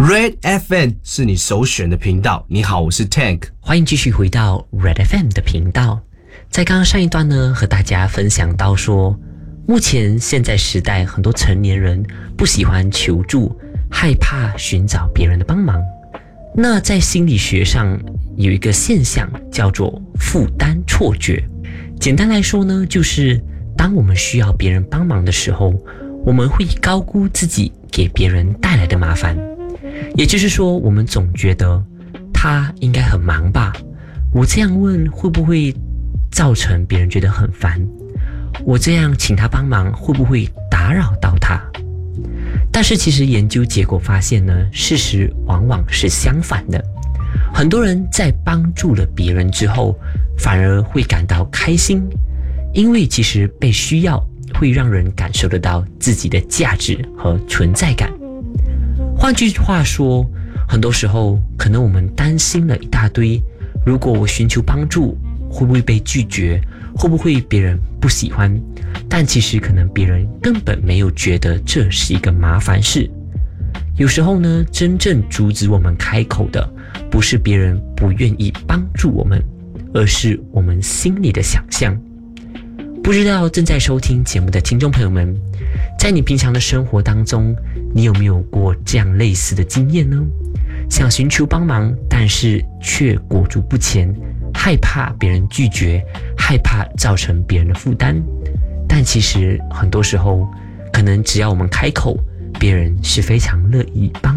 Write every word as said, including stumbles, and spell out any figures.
Red F M 是你首选的频道。你好，我是 Tank， 欢迎继续回到 Red F M 的频道。在刚刚上一段呢，和大家分享到说，目前现在时代，很多成年人不喜欢求助，害怕寻找别人的帮忙。那在心理学上有一个现象叫做负担错觉。简单来说呢，就是当我们需要别人帮忙的时候，我们会高估自己给别人带来的麻烦。也就是说，我们总觉得他应该很忙吧，我这样问会不会造成别人觉得很烦，我这样请他帮忙会不会打扰到他。但是其实研究结果发现呢，事实往往是相反的。很多人在帮助了别人之后，反而会感到开心，因为其实被需要会让人感受得到自己的价值和存在感。换句话说，很多时候可能我们担心了一大堆，如果我寻求帮助，会不会被拒绝，会不会别人不喜欢，但其实可能别人根本没有觉得这是一个麻烦事。有时候呢，真正阻止我们开口的，不是别人不愿意帮助我们，而是我们心里的想象。不知道正在收听节目的听众朋友们，在你平常的生活当中，你有没有过这样类似的经验呢？想寻求帮忙，但是却裹足不前，害怕别人拒绝，害怕造成别人的负担。但其实很多时候，可能只要我们开口，别人是非常乐意帮